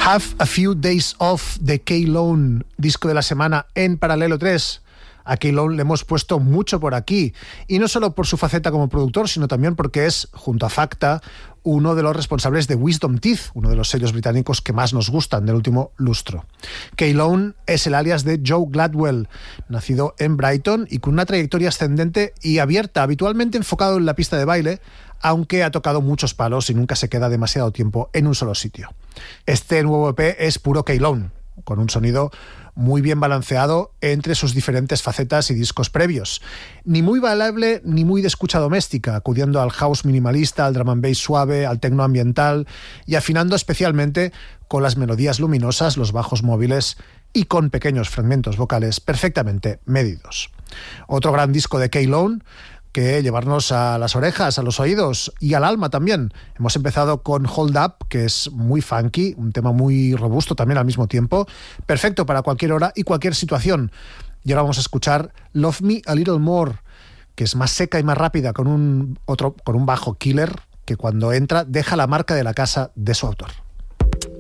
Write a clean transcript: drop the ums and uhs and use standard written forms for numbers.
Have a Few Days Off de K-Lone, disco de la semana en Paralelo 3. A K-Lone le hemos puesto mucho por aquí, y no solo por su faceta como productor, sino también porque es, junto a Facta, uno de los responsables de Wisdom Teeth, uno de los sellos británicos que más nos gustan del último lustro. K-Lone es el alias de Joe Gladwell, nacido en Brighton y con una trayectoria ascendente y abierta, habitualmente enfocado en la pista de baile, aunque ha tocado muchos palos y nunca se queda demasiado tiempo en un solo sitio. Este nuevo EP es puro K-Lone, con un sonido muy bien balanceado entre sus diferentes facetas y discos previos. Ni muy bailable ni muy de escucha doméstica, acudiendo al house minimalista, al drum and bass suave, al techno ambiental y afinando especialmente con las melodías luminosas, los bajos móviles y con pequeños fragmentos vocales perfectamente medidos. Otro gran disco de K-Lone que llevarnos a las orejas, a los oídos y al alma también. Hemos empezado con Hold Up, que es muy funky, un tema muy robusto también al mismo tiempo, perfecto para cualquier hora y cualquier situación. Y ahora vamos a escuchar Love Me a Little More, que es más seca y más rápida, con un bajo killer que cuando entra deja la marca de la casa de su autor.